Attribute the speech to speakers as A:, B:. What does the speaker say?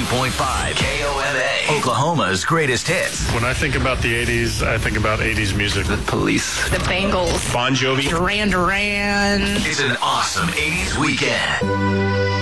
A: 92.5 KOMA, Oklahoma's greatest hits.
B: When I think about the 80s, I think about 80s music.
A: The Police.
C: The Bangles.
B: Bon Jovi.
C: Duran Duran.
A: It's an awesome 80s weekend.